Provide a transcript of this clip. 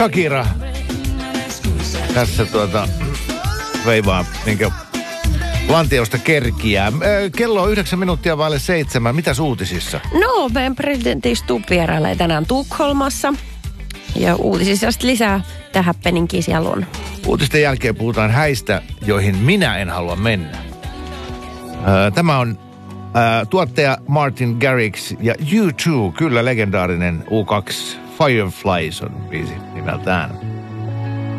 Shakira. Tässä veivaa minkä lantiosta kerkiää. Kello on 9 minuuttia vaille 7. Mitäs uutisissa? No, meidän presidentti Stubb vierailee tänään Tukholmassa. Ja uutisissa lisää tähän happeningiin siellä on. Uutisten jälkeen puhutaan häistä, joihin minä en halua mennä. Tämä on tuottaja Martin Garrix ja U2, kyllä legendaarinen U2 Fireflies on biisi nimeltään.